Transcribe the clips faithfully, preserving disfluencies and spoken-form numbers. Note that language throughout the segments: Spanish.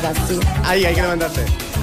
así. Ahí, hay que levantarse.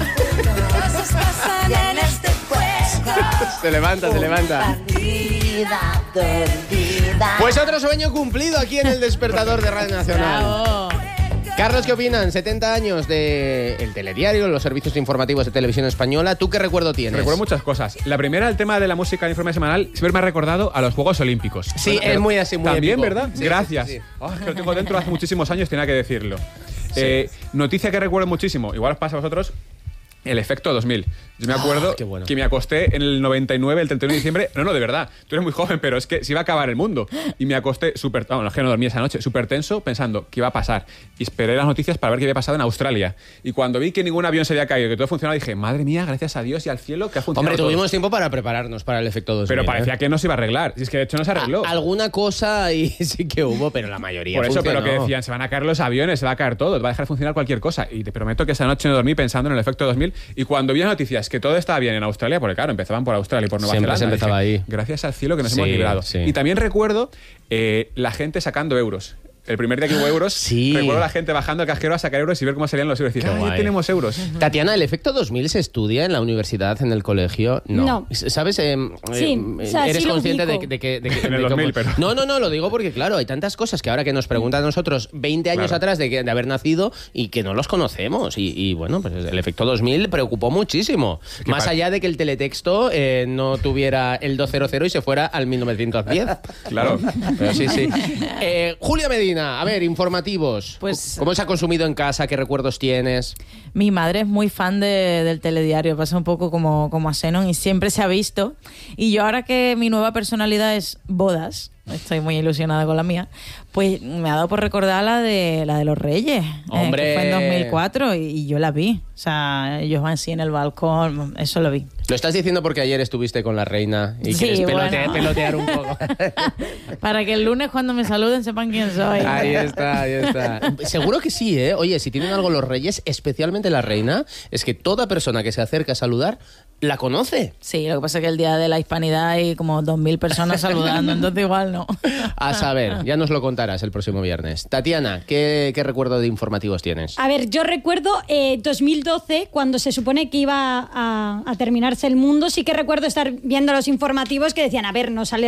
Se levanta, se levanta. Perdida, perdida. Pues otro sueño cumplido aquí en el Despertador de Radio Nacional. Bravo. Carlos, ¿qué opinan? setenta años de el telediario, los servicios informativos de televisión española. ¿Tú qué recuerdo tienes? Recuerdo muchas cosas. La primera, el tema de la música de informe semanal, siempre me ha recordado a los Juegos Olímpicos. Sí, es muy así, muy También, épico. ¿verdad? Sí, Gracias. sí, sí. Oh, es que lo tengo dentro hace muchísimos años, tenía que decirlo. Eh, noticia que recuerdo muchísimo, igual os pasa a vosotros, el efecto dos mil. Yo me acuerdo Ah, qué bueno. que me acosté en el noventa y nueve, el treinta y uno de diciembre. No, no, de verdad. Tú eres muy joven, pero es que se iba a acabar el mundo. Y me acosté súper... Bueno, es que no dormí esa noche. Súper tenso, pensando qué iba a pasar. Y esperé las noticias para ver qué había pasado en Australia. Y cuando vi que ningún avión se había caído, que todo funcionaba, dije, madre mía, gracias a Dios y al cielo que ha funcionado Hombre, todo. tuvimos tiempo para prepararnos para el efecto dos mil. Pero parecía ¿eh? que no se iba a arreglar. Si es que de hecho no se arregló. A- alguna cosa ahí sí que hubo, pero la mayoría Por eso, pero funcionó. que decían, se van a caer los aviones, se va a caer todo, va a dejar de funcionar cualquier cosa. Y te prometo que esa noche no dormí pensando en el efecto dos mil. Y cuando vi las noticias que todo estaba bien en Australia, porque claro, empezaban por Australia y por Nueva Siempre Zelanda. se empezaba dije, ahí. Gracias al cielo que nos Sí, hemos librado. sí. Y también recuerdo eh, la gente sacando euros. El primer día que hubo euros, Sí. recuerdo la gente bajando al cajero a sacar euros y ver cómo salían los euros. Y Qué decir, ah, ya guay. tenemos euros. Tatiana, ¿el efecto dos mil se estudia en la universidad, en el colegio? No. No. ¿Sabes? Eh, Sí, eh, o sea, ¿Eres sí lo consciente de, ubico. que- de que... de que- En el de dos mil, cómo- pero- No, no, no, lo digo porque, claro, hay tantas cosas que ahora que nos preguntan a nosotros veinte años Claro. atrás de, que- de haber nacido y que no los conocemos. Y, y, bueno, pues el efecto dos mil preocupó muchísimo. que Más pa- allá de que el teletexto eh, no tuviera el doscientos y se fuera al mil novecientos diez. Claro. Pero sí, sí. Eh, Julia Medina, a ver, informativos. Pues- ¿Cómo se ha consumido en casa? ¿Qué recuerdos tienes? Mi madre es muy fan de- del telediario, pasa un poco como, como a Zenon y siempre se ha visto. Y yo ahora que mi nueva personalidad es bodas, estoy muy ilusionada con la mía, pues me ha dado por recordar la de la de los Reyes, eh, ¡Hombre! que fue en dos mil cuatro y, y yo la vi. O sea, ellos van así en el balcón, eso lo vi. Lo estás diciendo porque ayer estuviste con la reina y Sí, quieres pelote- bueno. pelotear un poco. Para que el lunes cuando me saluden sepan quién soy. Ahí está, ahí está. Seguro que sí, ¿eh? Oye, si tienen algo los reyes, especialmente la reina, es que toda persona que se acerca a saludar la conoce. Sí, lo que pasa es que el día de la hispanidad hay como dos mil personas saludando, entonces igual no. A saber, ya nos lo contarás el próximo viernes. Tatiana, ¿qué, qué recuerdo de informativos tienes? A ver, yo recuerdo eh, dos mil doce, cuando se supone que iba a, a terminarse el mundo, sí que recuerdo estar viendo los informativos que decían, a ver, no sale